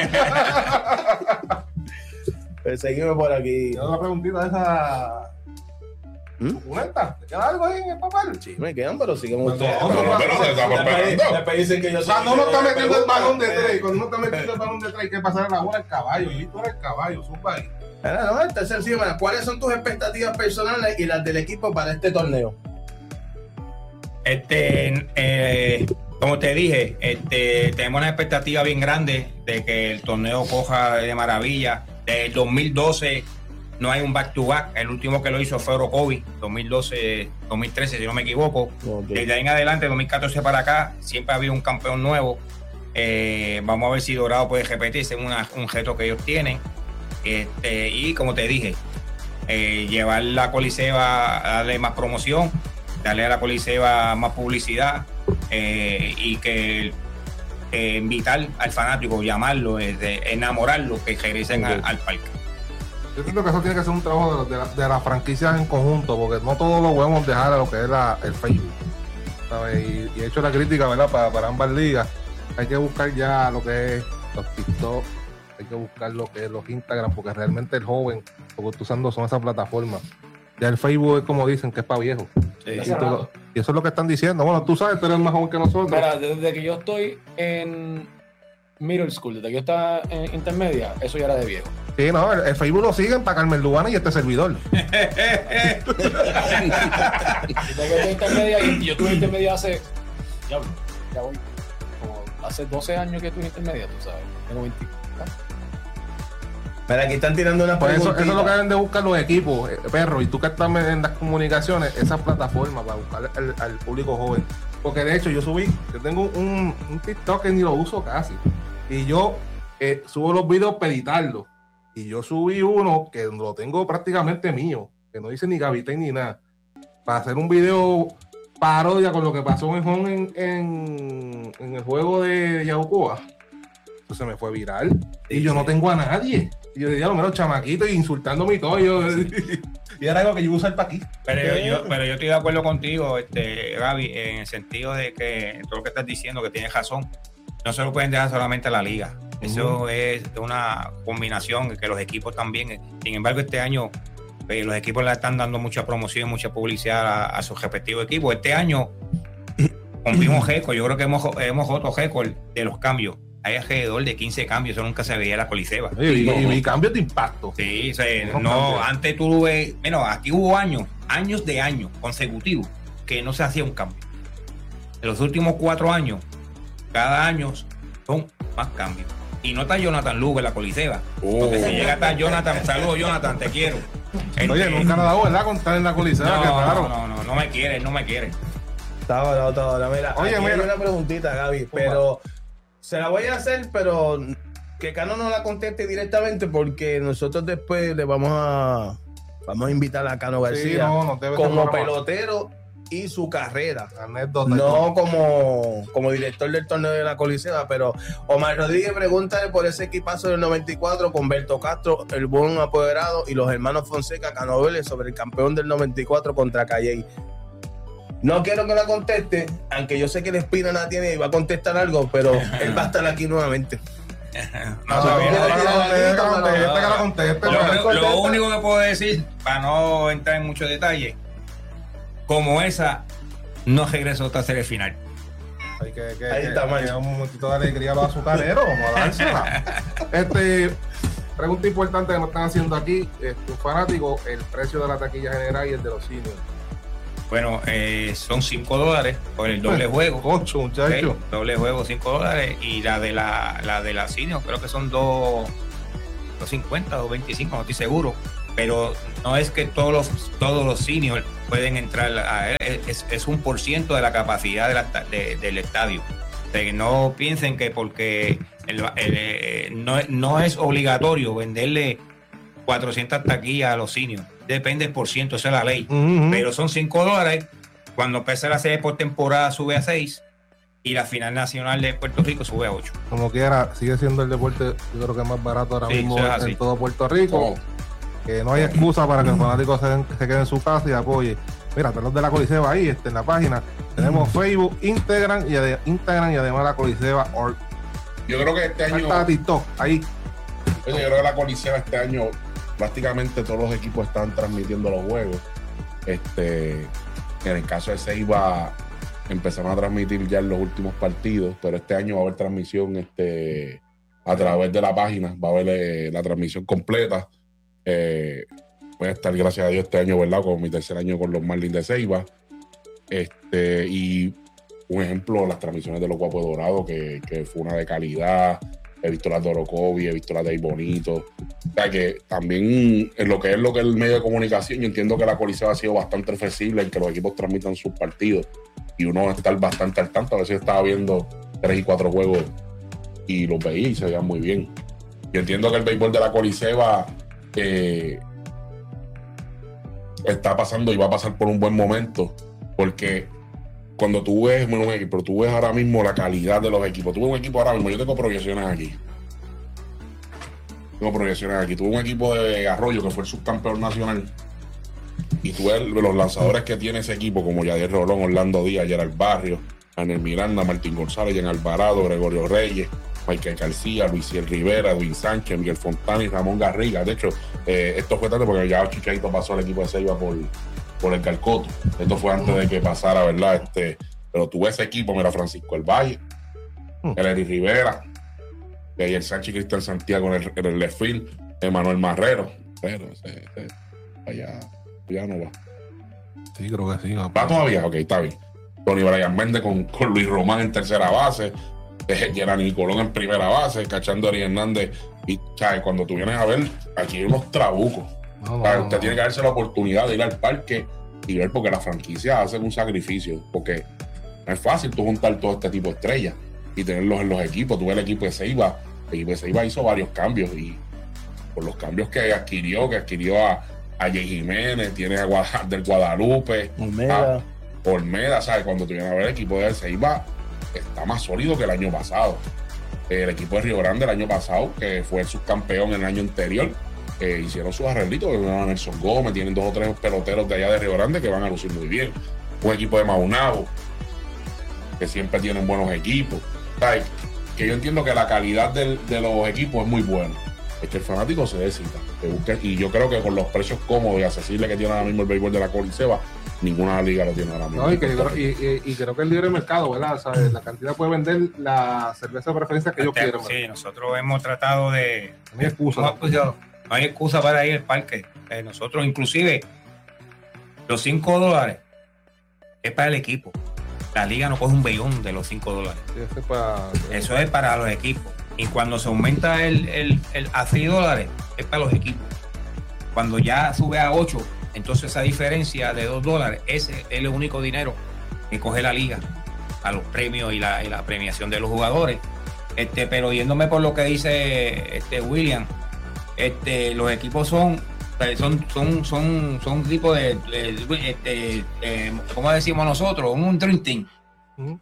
Pues seguimos por aquí. Y otra preguntita de esa. ¿Mm? ¿Documenta? ¿Te queda algo ahí en el papel? Sí, me quedan, pero siguen No, ustedes. no, Pero, pero se estamos esperando. Después dicen que yo soy. Cuando uno está metiendo el balón de Eh, tres, cuando uno está metiendo el balón de tres, hay que pasar la bola al caballo. Y tú eres el caballo, zumba ahí. Mira, no, está sencillo. Mira, ¿cuáles son tus expectativas personales y las del equipo para este torneo? Este, eh, como te dije, este, tenemos una expectativa bien grande de que el torneo coja de maravilla. Desde el dos mil doce no hay un back to back. El último que lo hizo fue Orocovi, dos mil doce, dos mil trece, si no me equivoco. Okay. Desde ahí en adelante, dos mil catorce para acá, siempre ha habido un campeón nuevo. Eh, vamos a ver si Dorado puede repetirse, es una- un reto que ellos tienen. Este, y como te dije, eh, llevar la Coliseba a darle más promoción, darle a la Coliseba más publicidad eh, y que eh, invitar al fanático, llamarlo, eh, de- enamorarlo, que regresen Ok. al, al parque. Yo creo que eso tiene que ser un trabajo de, de, la- de las franquicias en conjunto, porque no todo lo podemos dejar a lo que es la, el Facebook. ¿Sabes? Y, y he hecho la crítica, ¿verdad? Para, para ambas ligas. Hay que buscar ya lo que es los TikTok, hay que buscar lo que es los Instagram, porque realmente el joven, lo que está usando son esas plataformas. Ya el Facebook es como dicen que es para viejos. Sí. Y, tú lo- y eso es lo que están diciendo. Bueno, tú sabes, tú eres más joven que nosotros. Mira, desde que yo estoy en middle school, desde que yo estaba en intermedia, eso ya era de viejo. Sí, no, el, el Facebook lo siguen para Carmen Lubana y este servidor. Desde que yo estoy en intermedia, y yo tuve intermedia hace, ya, ya voy, como hace doce años que tuve intermedia, tú sabes, tengo veinte. Mira, aquí están tirando una Pues eso, pregunta. eso es lo que deben de buscar los equipos, eh, perro, y tú que estás en las comunicaciones, esas plataformas para buscar al, al público joven. Porque de hecho yo subí, yo tengo un, un TikTok que ni lo uso casi, y yo eh, subo los videos para editarlos. Y yo subí uno que lo tengo prácticamente mío, que no dice ni Gavitén ni nada, para hacer un video parodia con lo que pasó en Home en, en, en el juego de Yabucoa. Entonces me fue viral. Y yo no tengo a nadie. Y yo decía, los chamaquitos insultándome y todo. Y, yo, y era algo que yo iba a usar para aquí. Pero yo, yo- pero yo estoy de acuerdo contigo, este, Gaby, en el sentido de que todo lo que estás diciendo, que tienes razón, no se lo pueden dejar solamente a la liga. Eso Ujú. es una combinación que los equipos también. Sin embargo, este año eh, los equipos le están dando mucha promoción, mucha publicidad a, a sus respectivos equipos. Este año cumplimos récord. Yo creo que hemos, hemos roto récord de los cambios. Hay alrededor de quince cambios. Eso nunca se veía en la Coliseba. Y, y, y mi cambio de impacto. Sí, o sea, No, no, cambio. antes tú ves, bueno, aquí hubo años, años de años consecutivos que no se hacía un cambio. En los últimos cuatro años, cada año son más cambios. Y no está Jonathan Lugo en la Coliseba. Oh. Porque si llega a estar Jonathan, saludos Jonathan, te quiero. Oye, Este, nunca nos ha dado, ¿verdad? Contar en la colisea, no, que raro. no, no, no, no me quiere, no me quiere. Está bueno, está bueno. Mira, Oye, aquí mira. hay una preguntita, Gaby, pero se la voy a hacer, pero que Cano no la conteste directamente porque nosotros después le vamos a vamos a invitar a Cano Sí, García no, no debe ser como broma. pelotero y su carrera. Anécdota. No como, como director del torneo de la Colisea, pero Omar Rodríguez pregúntale por ese equipazo del noventa y cuatro con Berto Castro, el buen apoderado, y los hermanos Fonseca Cano Vélez sobre el campeón del noventa y cuatro contra Calley. No quiero que la conteste, aunque yo sé que el Espina la tiene y va a contestar algo, pero él va a estar aquí nuevamente. No, No, sabía. no, no, no, no, no, pero- no, no, este que la conteste, Lo, pero- lo- lo único que puedo decir, para no entrar en muchos detalles, como esa, no regresó hasta hacer el final. Hay que, que, Ahí que- está, man. que un momentito de alegría a los azucareros, vamos a dársela. Este, pregunta importante que nos están haciendo aquí, este, un fanático, el precio de la taquilla general y el de los seniors. Bueno, eh, son cinco dólares por el doble juego. Ocho, muchachos. ¿Okay? Doble juego, cinco dólares. Y la de la, la de la senior, creo que son dos cincuenta, dos veinticinco, no estoy seguro. Pero no es que todos los, todos los seniors pueden entrar a es, es un por ciento de la capacidad de la, de, del estadio. O sea, que no piensen que porque el, el, no, no es obligatorio venderle cuatrocientas taquillas a los seniors. Depende del por ciento, esa es la ley. Uh-huh. Pero son cinco dólares. Cuando empieza la serie por temporada sube a seis y la final nacional de Puerto Rico sube a ocho. Como quiera, sigue siendo el deporte, yo creo que es más barato ahora sí, mismo en todo Puerto Rico. Oh. Que no hay excusa para que el fanático se, se quede en su casa y apoye. Mira, tenemos de la Coliseba ahí, este, en la página. Tenemos Facebook, Instagram y, ade- Instagram y además la Coliseba punto org. Yo creo que este año. Está TikTok, ahí. Yo creo que la Coliseba este año prácticamente todos los equipos están transmitiendo los juegos. Este, en el caso de Ceiba empezaron a transmitir ya en los últimos partidos, pero este año va a haber transmisión este, a través de la página, va a haber eh, la transmisión completa. Eh, voy a estar, gracias a Dios, este año, ¿verdad? Con mi tercer año con los Marlins de Ceiba. Este, y un ejemplo, las transmisiones de los Guapos Dorados, que, que fue una de calidad. He visto las de Orocovi, he visto las de Ahí Bonito. O sea que también en lo que es lo que es el medio de comunicación, yo entiendo que la Coliseba ha sido bastante flexible en que los equipos transmitan sus partidos y uno estar bastante al tanto. A veces estaba viendo tres y cuatro juegos y los veía y se veían muy bien. Yo entiendo que el béisbol de la Coliseba eh, está pasando y va a pasar por un buen momento, porque cuando tú ves, bueno, un equipo, tú ves ahora mismo la calidad de los equipos. Tú ves un equipo ahora mismo, yo tengo proyecciones aquí. Tengo proyecciones aquí. Tuve un equipo de Arroyo que fue el subcampeón nacional. Y tú ves los lanzadores que tiene ese equipo, como Yadier Rolón, Orlando Díaz, Gerald Barrios, Anel Miranda, Martín González, Jan Alvarado, Gregorio Reyes, Michael García, Luisiel Rivera, Edwin Sánchez, Miguel Fontana y Ramón Garriga. De hecho, eh, esto fue tarde porque ya Chicharito pasó al equipo de Ceiba por, por el Calcoto. Esto fue antes de que pasara, ¿verdad? Este, pero tuve ese equipo, mira, Francisco El Valle, el Eri Rivera, el Sánchez y Cristian Santiago en el, en el left field, Emanuel Marrero. Pero ese, ese, allá, ya no va. Sí, creo que sí. No, ¿Va todavía? Ok, está bien. Tony Brian Méndez con, con Luis Román en tercera base, eh, Gerani Colón en primera base, cachando a Ari Hernández. Y, ¿sabes? Cuando tú vienes a ver, aquí hay unos trabucos. No, no, no, usted no. tiene que darse la oportunidad de ir al parque y ver, porque las franquicias hacen un sacrificio, porque no es fácil tú juntar todo este tipo de estrellas y tenerlos en los equipos. Tú ves el equipo de Ceiba, el equipo de Ceiba hizo varios cambios y por los cambios que adquirió, que adquirió a, a Jay Jiménez, tiene a Guada, del Guadalupe, Olmeda. a Olmeda, ¿sabes? Cuando tú vienes a ver el equipo de Ceiba, está más sólido que el año pasado. El equipo de Río Grande el año pasado, que fue el subcampeón en el año anterior, eh, hicieron sus arreglitos, a Nelson Gómez, tienen dos o tres peloteros de allá de Río Grande que van a lucir muy bien. Un equipo de Maunabo, que siempre tienen buenos equipos. ¿Sabes? Que yo entiendo que la calidad del, de los equipos es muy buena. Es que el fanático se decida, que busque, y yo creo que con los precios cómodos y accesibles que tiene ahora mismo el béisbol de la Coliseba, ninguna liga lo tiene ahora mismo. No, y, que, y, y, y creo que el libre mercado, ¿verdad? ¿Sabes? La cantidad puede vender la cerveza de preferencia que ellos quieran. Sí, ¿verdad? Nosotros hemos tratado de... No hay excusa. No, pues yo, no hay excusa para ir al parque. Eh, nosotros inclusive los cinco dólares es para el equipo. La liga no coge un billón de los cinco dólares. Sí, eso, es para... eso es para los equipos. Y cuando se aumenta el, el, el a seis dólares, es para los equipos. Cuando ya sube a ocho, entonces esa diferencia de dos dólares, ese es el único dinero que coge la liga a los premios y la, y la premiación de los jugadores. Este, pero yéndome por lo que dice este William, este, los equipos son son son son son un tipo de, de, de este, eh, ¿cómo decimos nosotros? Un dream team. Uh-huh.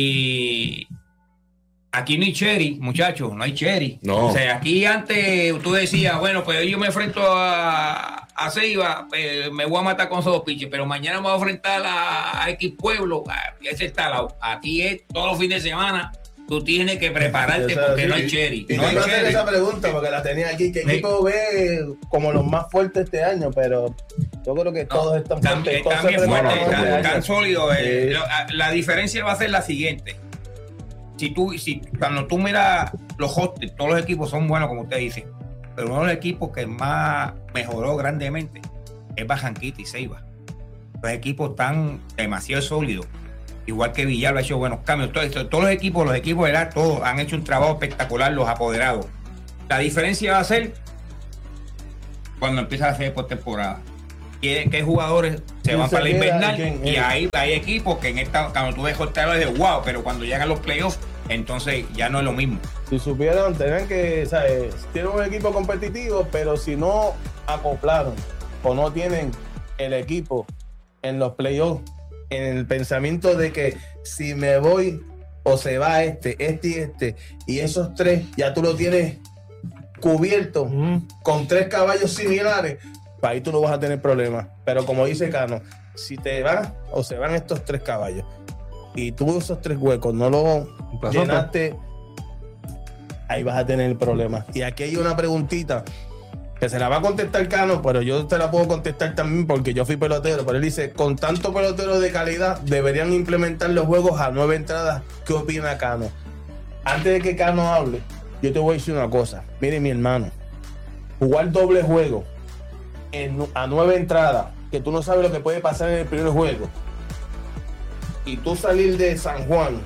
Y aquí no hay cherry, muchachos, no hay cherry. No. O sea, aquí antes tú decías, bueno, pues yo me enfrento a, a Ceiba, pues me voy a matar con esos dos pitches, pero mañana me voy a enfrentar a, a X Pueblo, ese está al lado. Aquí es todos los fines de semana. Tú tienes que prepararte, o sea, porque sí, no hay cherry. Y no hay hacer esa pregunta porque la tenía aquí. ¿Qué sí. equipo ve como los más fuertes este año? Pero yo creo que todos no, están fuertes. Están bien fuertes, están, están sólidos. Sí. Eh, la, la diferencia va a ser la siguiente. Si tú, si cuando tú miras los hostels, todos los equipos son buenos, como usted dice. Pero uno de los equipos que más mejoró grandemente es Bajanquita y Ceiba. los equipos están demasiado sólidos. Igual que Villalba ha hecho buenos cambios. Todos, todos los equipos, los equipos, ¿verdad? Todos han hecho un trabajo espectacular, los apoderados. La diferencia va a ser cuando empieza la serie postemporada. ¿Qué, ¿Qué jugadores se van para la invernal? Y, y ahí hay equipos que en esta, cuando tú ves jornada de wow, pero cuando llegan los playoffs, entonces ya no es lo mismo. Si supieran, tenían que, ¿sabes? Tienen un equipo competitivo, pero si no acoplaron o no tienen el equipo en los playoffs, en el pensamiento de que si me voy o se va este, este y este, y esos tres ya tú lo tienes cubierto mm. con tres caballos similares, para ahí tú no vas a tener problemas. Pero como dice Cano, si te van o se van estos tres caballos y tú esos tres huecos no los llenaste, ahí vas a tener problemas. Y aquí hay una preguntita que se la va a contestar Cano, pero yo te la puedo contestar también porque yo fui pelotero. Pero él dice, con tanto pelotero de calidad, deberían implementar los juegos a nueve entradas. ¿Qué opina Cano? Antes de que Cano hable, yo te voy a decir una cosa. Mire, mi hermano, jugar doble juego en, a nueve entradas, que tú no sabes lo que puede pasar en el primer juego, y tú salir de San Juan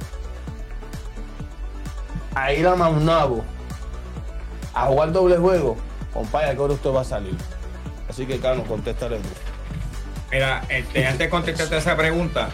a ir a Maunabo a jugar doble juego, compadre, ¿a qué hora usted va a salir? Así que, Cano, contéstale. Mira, este, antes de contestarte esa pregunta,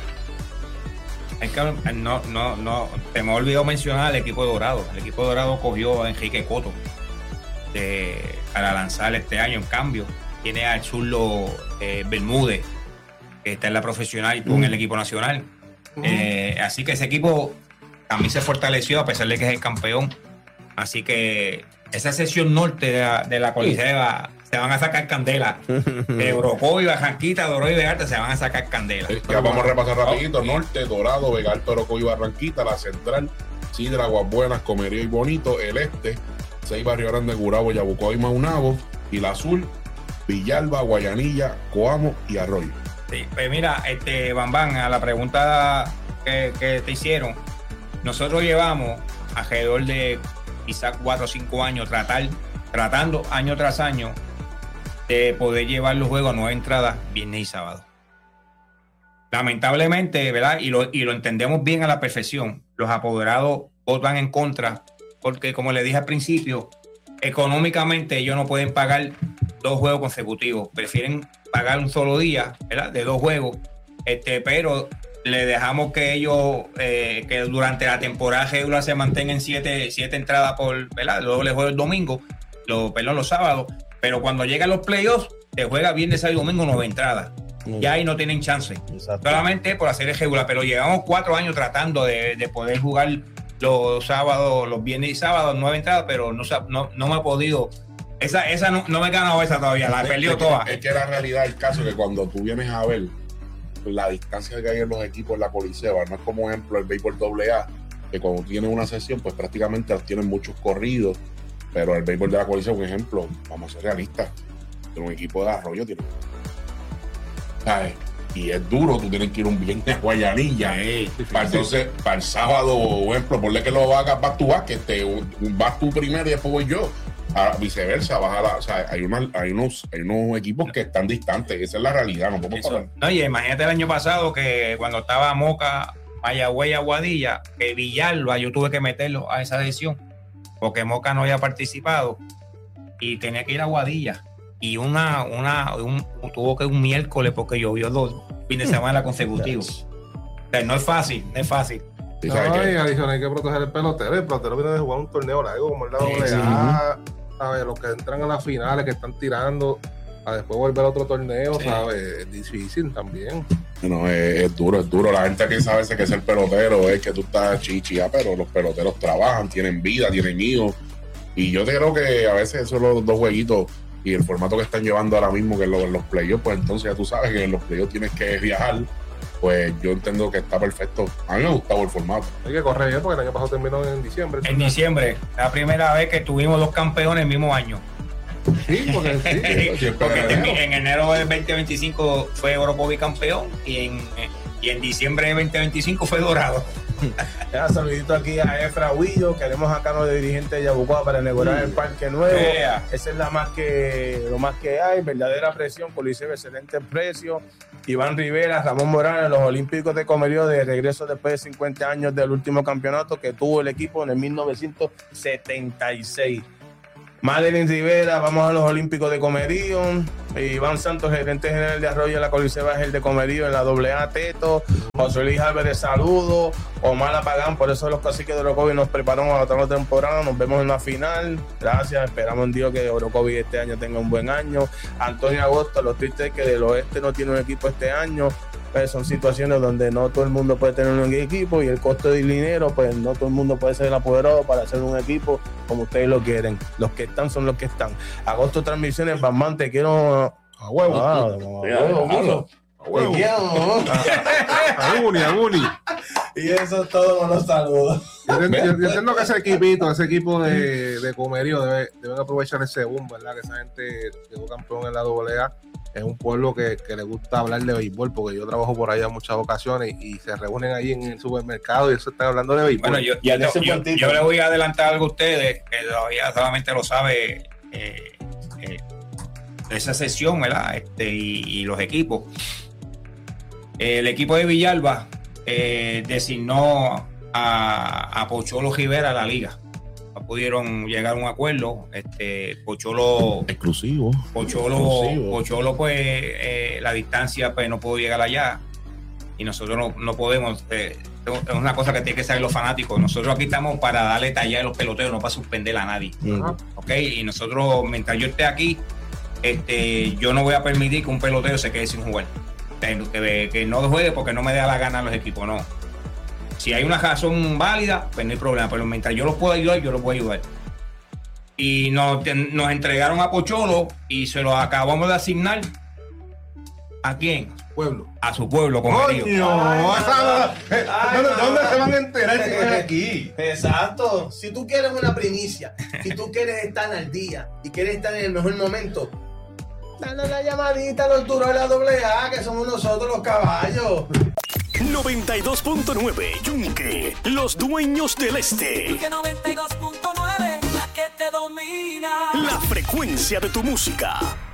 es que no, no, no, te me olvidó mencionar el equipo Dorado. El equipo Dorado cogió a Enrique Cotto de, para lanzar este año. En cambio, tiene al Zurdo eh, Bermúdez, que está en la profesional y tú mm. en el equipo nacional. Mm. Eh, así que ese equipo también se fortaleció a pesar de que es el campeón. Así que esa sección norte de la, de la Colisea sí. se van a sacar candela. De Orocovi, Barranquita, Dorado y Vega Alta se van a sacar candela. Sí, ya vamos a repasar rapidito. Oh, norte, Dorado, Vega Alta, Orocovi, Barranquita. La central, Sidra, Aguas Buenas, Comerío y Bonito. El este, Seis, Barrio Grande, Gurabo, Yabucoa y Maunabo. Y la sur, Villalba, Guayanilla, Coamo y Arroyo. Sí, pues mira, este Bambán, a la pregunta que, que te hicieron, nosotros llevamos alrededor de quizás cuatro o cinco años tratar, tratando año tras año de poder llevar los juegos a nueve entradas viernes y sábado. Lamentablemente, ¿verdad? Y lo, y lo entendemos bien a la perfección, los apoderados votan en contra porque, como le dije al principio, económicamente ellos no pueden pagar dos juegos consecutivos, prefieren pagar un solo día, ¿verdad? De dos juegos, este, pero le dejamos que ellos, eh, que durante la temporada regular se mantengan siete, siete entradas por, ¿verdad? Luego les juega el domingo, los, perdón, los sábados, pero cuando llegan los playoffs, se juega viernes, sábado y domingo nueve entradas. Mm. Ya ahí no tienen chance. Exacto. Solamente por hacer el regular, pero llevamos cuatro años tratando de, de poder jugar los sábados, los viernes y sábados, nueve entradas, pero no, no, no me ha podido. Esa, esa no, no me he ganado esa todavía, la perdió toda. Es que la realidad del caso es que cuando tú vienes a ver la distancia que hay en los equipos en la Colisea, no es como ejemplo el béisbol doble A, que cuando tienes una sesión, pues prácticamente tienen muchos corridos, pero el béisbol de la Colisea, por ejemplo, vamos a ser realistas, tiene un equipo de Arroyo, tiene, ¿sabes? Y es duro, tú tienes que ir un viernes a Guayanilla, eh, para entonces, para el sábado, por ejemplo, ponle que lo hagas back to back, que te, vas tú primero y después voy yo. A, viceversa, baja la, o sea, hay, una, hay, unos, hay unos equipos que están distantes, esa es la realidad, no podemos hablar. No, y imagínate el año pasado que cuando estaba Moca, Mayagüey, Aguadilla, que Villalba, yo tuve que meterlo a esa decisión, porque Moca no había participado y tenía que ir a Aguadilla. Y una, una, un, tuvo que ir un miércoles porque llovió dos fines de semana consecutivos. O sea, no es fácil, no es fácil. No, y adicional hay que proteger el pelotero. El pelotero viene de jugar un torneo largo como el doble A. A ver, los que entran a las finales, que están tirando a después volver a otro torneo, sí. ¿Sabes? Es difícil también. No, es, es duro, es duro. La gente piensa a veces que ser pelotero es que tú estás chichia, pero los peloteros trabajan, tienen vida, tienen hijos. Y yo te creo que a veces esos son los dos jueguitos y el formato que están llevando ahora mismo, que es los, los playoffs, pues entonces ya tú sabes que en los playoffs tienes que viajar. Pues yo entiendo que está perfecto. A mí me ha gustado el formato. Hay que correr bien porque el año pasado terminó en diciembre. En diciembre, la primera vez que tuvimos dos campeones el mismo año. Sí, porque sí. Sí, Porque en, pero- en enero del veinte veinticinco fue Orocovi campeón y en, y en diciembre del veinte veinticinco fue Dorado. Ya, saludito aquí a Efra Huillo, queremos acá los dirigentes de Yabucoa para inaugurar el parque nuevo. Yeah. Esa es la más que, lo más que hay, verdadera presión, Coliseo, excelente precio. Iván Rivera, Ramón Morales, los Olímpicos de Comerío de regreso después de cincuenta años del último campeonato que tuvo el equipo en el mil novecientos setenta y seis. Madeline Rivera, vamos a los Olímpicos de Comerío. Iván Santos, gerente general de Arroyo de la Coliseba, es el de Comerío en la doble A, Teto. José Luis Álvarez, saludos. Omar Apagán, por eso los caciques de Orocovi nos prepararon a la otra temporada. Nos vemos en la final. Gracias, esperamos en Dios que Orocovi este año tenga un buen año. Antonio Agosto, los tristes que del oeste no tiene un equipo este año. Pues son situaciones donde no todo el mundo puede tener un equipo y el costo del dinero, pues no todo el mundo puede ser el apoderado para hacer un equipo como ustedes lo quieren. Los que están son los que están. Agosto Transmisiones, Batman, te quiero A huevo. Ah, a a huevo, Claro. huevo. te quiero. Aguni, aguni. Y eso es todo con los saludos. Yo, entiendo- yo- yo entiendo que ese equipito, ese equipo de, de Comerío debe, deben aprovechar ese boom, ¿verdad? Que esa gente quedó campeón en la doble A. Es un pueblo que, que le gusta hablar de béisbol, porque yo trabajo por allá en muchas ocasiones y se reúnen ahí en el supermercado y eso están hablando de béisbol. Bueno, yo, Y en yo, ese yo, puntito. yo le voy a adelantar algo a ustedes, que todavía solamente lo sabe eh, eh, esa sesión, ¿verdad? Este, y, y los equipos. El equipo de Villalba eh, designó a, a Pocholo Rivera a la liga. No pudieron llegar a un acuerdo. Este, Pocholo, Exclusivo. Pocholo, Exclusivo. Pocholo, pues eh, la distancia, pues no pudo llegar allá. Y nosotros no, no podemos. Eh, es una cosa que tienen que saber los fanáticos. Nosotros aquí estamos para darle talla a los peloteros, no para suspender a nadie. Ajá. ¿Ok? Y nosotros, mientras yo esté aquí, este, yo no voy a permitir que un pelotero se quede sin jugar. Que, que no juegue porque no me da la gana a los equipos, no. Si hay una razón válida, pues no hay problema. Pero mientras yo los pueda ayudar, yo los voy a ayudar. Y nos, nos entregaron a Pocholo y se lo acabamos de asignar. ¿A quién? Pueblo. A su pueblo, Comerío. ¡Coño! esa- eh, Ay, ¿Dónde, mamá. dónde se van a enterar si no es aquí? Exacto. Si tú quieres una primicia, si tú quieres estar al día y quieres estar en el mejor momento, dale una llamadita a los duros de la doble A, que somos nosotros los caballos. noventa y dos punto nueve Yunque, los dueños del este. Que noventa y dos punto nueve, la que te domina. La frecuencia de tu música.